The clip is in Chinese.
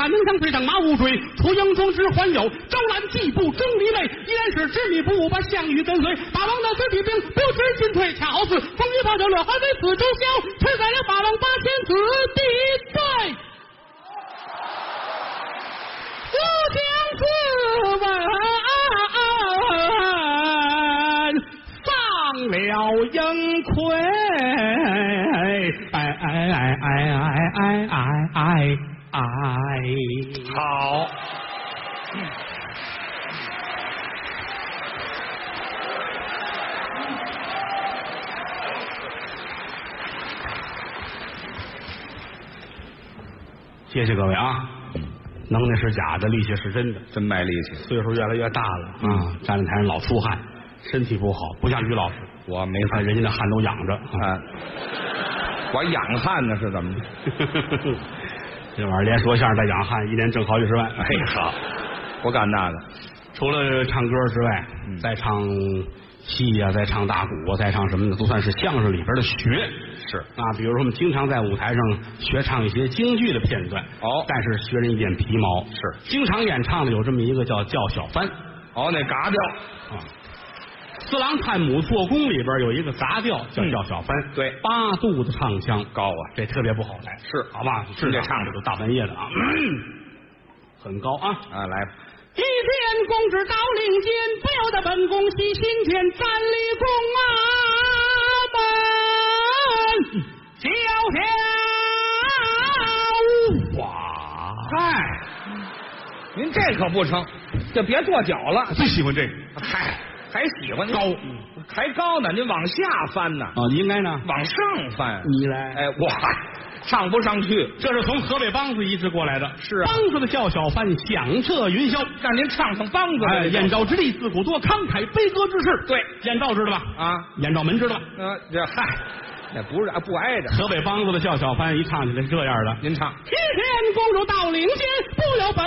踏能将推上马无追，出营中之还有招揽季部钟离类，依然是执迷不悟，把项羽跟随。大王的子弟兵不知进退，恰好似风雨炮手乐还为此周宵，吹在了法王8000子弟在。吾将自问丧了盈亏， 好。 谢谢各位啊，能耐是假的，力气是真的， 真卖力气， 岁数越来越大了啊，站在台上老出汗，身体不好，不像于老师， 我没看人家的汗都养着啊，我养汗呢是怎么着？ 这玩意儿连说相声带养汗，一年挣好几十万。 哎好，不干那个。 除了唱歌之外，再唱戏呀，再唱大鼓啊，再唱什么的，都算是相声里边的学。 是啊，比如说我们经常在舞台上学唱一些京剧的片段，但是学人一点皮毛。 是经常演唱的有这么一个叫小番， 那嘎调啊。四郎探母做工里边有一个杂调叫小番， 对 ，8度的唱腔高啊， 这特别不好来， 是好吧？是这唱的都大半夜的啊，很高啊来。 一见公至到令间，不由得本宫喜心间，站立宫门小跳哇！ 嗨，您这可不成，就别跺脚了。 最喜欢这个， 嗨，还喜欢高， 还高呢？您往下翻呢？ 哦，你应该呢？ 往上翻。 你来， 哎，我上不上去？ 这是从河北梆子移植过来的。 是啊， 梆子的叫小番，响彻云霄。 让您唱唱梆子。 哎，燕赵之地自古多，慷慨悲歌之士。 对， 燕赵知道吧？ 啊， 燕赵门知道吧？ 这嗨，那不是不挨着。 河北梆子的叫小番，一唱起来是这样的。 您唱。 一天公主到领间，不由本